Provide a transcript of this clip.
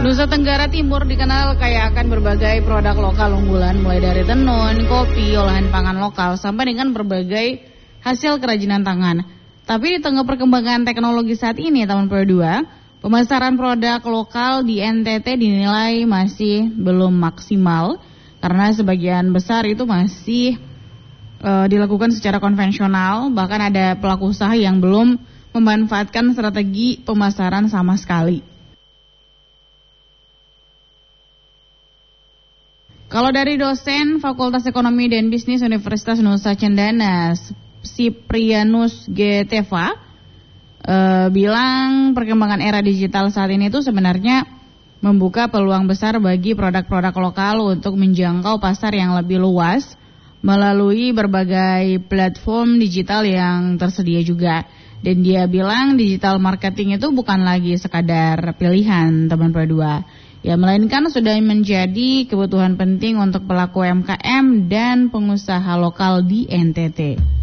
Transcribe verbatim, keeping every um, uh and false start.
Nusa Tenggara Timur dikenal kaya akan berbagai produk lokal unggulan, mulai dari tenun, kopi, olahan pangan lokal, sampai dengan berbagai hasil kerajinan tangan. Tapi di tengah perkembangan teknologi saat ini, tahun dua ribu dua puluh dua, pemasaran produk lokal di N T T dinilai masih belum maksimal, karena sebagian besar itu masih e, dilakukan secara konvensional, bahkan ada pelaku usaha yang belum memanfaatkan strategi pemasaran sama sekali. Kalau dari dosen Fakultas Ekonomi dan Bisnis Universitas Nusa Cendana, Siprianus G. Teva, e, bilang perkembangan era digital saat ini itu sebenarnya membuka peluang besar bagi produk-produk lokal untuk menjangkau pasar yang lebih luas melalui berbagai platform digital yang tersedia juga. Dan dia bilang digital marketing itu bukan lagi sekadar pilihan teman berdua, ya melainkan sudah menjadi kebutuhan penting untuk pelaku U M K M dan pengusaha lokal di N T T.